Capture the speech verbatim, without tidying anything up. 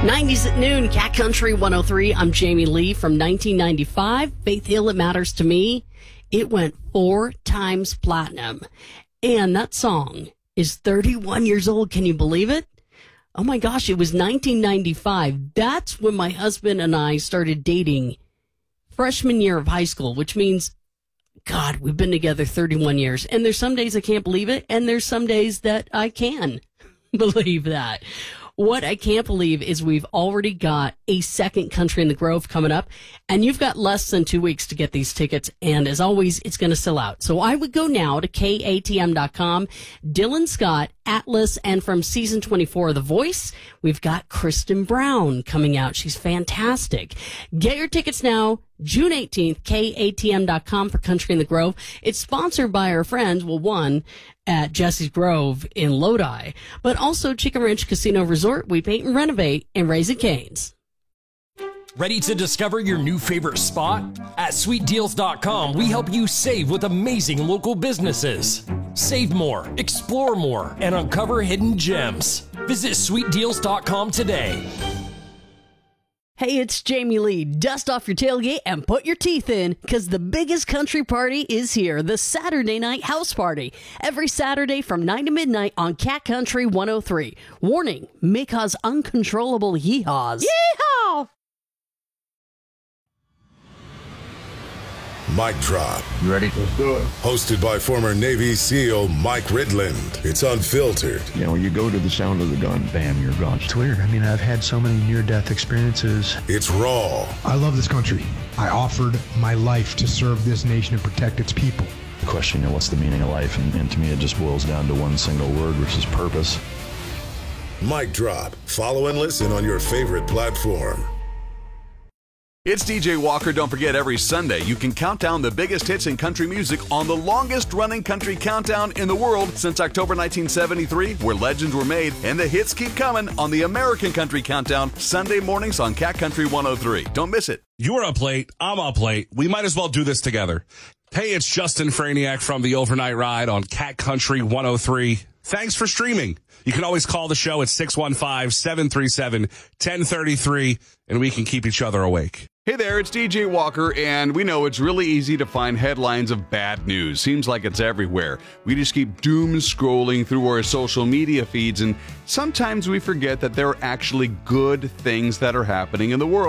nineties at noon, Cat Country one oh three. I'm Jamie Lee from nineteen ninety-five. Faith Hill, It Matters to Me. It went four times platinum. And that song is thirty-one years old. Can you believe it? Oh my gosh, it was nineteen ninety-five. That's when my husband and I started dating freshman year of high school, which means, God, we've been together thirty-one years. And there's some days I can't believe it, and there's some days that I can believe that. What I can't believe is we've already got a second Country in the Grove coming up, and you've got less than two weeks to get these tickets, and as always, it's going to sell out. So I would go now to K A T M dot com. Dylan Scott, Atlas, and from season twenty-four of The Voice, we've got Kristen Brown coming out. She's fantastic. Get your tickets now. June eighteenth, K A T M dot com for Country in the Grove. It's sponsored by our friends, well, one, at Jesse's Grove in Lodi, but also Chicken Ranch Casino Resort. We paint and renovate in Raising Cane's. Ready to discover your new favorite spot? At sweet deals dot com, we help you save with amazing local businesses. Save more, explore more, and uncover hidden gems. Visit sweet deals dot com today. Hey, it's Jamie Lee. Dust off your tailgate and put your teeth in, because the biggest country party is here, the Saturday Night House Party. Every Saturday from nine to midnight on Cat Country one oh three. Warning, may cause uncontrollable yeehaws. Yeehaw! Mic Drop. You ready? Let's do it. Hosted by former Navy SEAL Mike Ridland. It's unfiltered. You know, you go to the sound of the gun, bam, you're gone. It's weird. I mean, I've had so many near-death experiences. It's raw. I love this country. I offered my life to serve this nation and protect its people. The question, you know, what's the meaning of life? And, and to me, it just boils down to one single word, which is purpose. Mic Drop. Follow and listen on your favorite platform. It's D J Walker. Don't forget, every Sunday you can count down the biggest hits in country music on the longest-running country countdown in the world since October nineteen seventy-three, where legends were made, and the hits keep coming on the American Country Countdown, Sunday mornings on Cat Country one oh three. Don't miss it. You're up late. I'm up late. We might as well do this together. Hey, it's Justin Franiak from the Overnight Ride on Cat Country one oh three. Thanks for streaming. You can always call the show at six one five, seven three seven, one zero three three, and we can keep each other awake. Hey there, it's D J Walker, and we know it's really easy to find headlines of bad news. Seems like it's everywhere. We just keep doom scrolling through our social media feeds, and sometimes we forget that there are actually good things that are happening in the world.